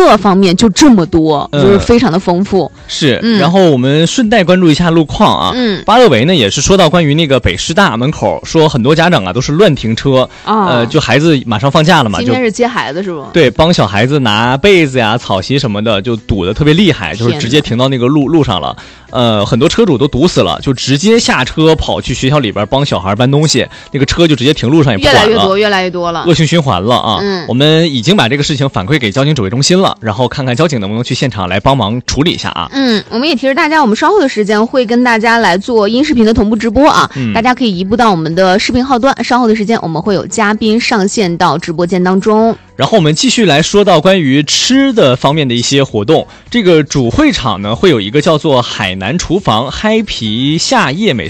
各方面就这么多，就是非常的丰富。 是，然后我们顺带关注一下路况啊。巴勒维呢也是说到关于那个北师大门口，说很多家长啊都是乱停车，就孩子马上放假了嘛， 今天是接孩子是不？ 对，帮小孩子拿被子呀、草席什么的，就堵得特别厉害，就是直接停到那个路上了。很多车主都堵死了，就直接下车跑去学校里边帮小孩搬东西，那个车就直接停路上也不管了， 越来越多了， 恶性循环了啊！我们已经把这个事情反馈给交警指挥中心了，然后看看交警能不能去现场来帮忙处理一下啊。 我们也提示大家，我们稍后的时间会跟大家来做音视频的同步直播啊，大家可以移步到我们的视频号端，稍后的时间我们会有嘉宾上线到直播间当中。 然后我们继续来说到关于吃的方面的一些活动。这个主会场呢会有一个叫做海南厨房嗨皮夏夜美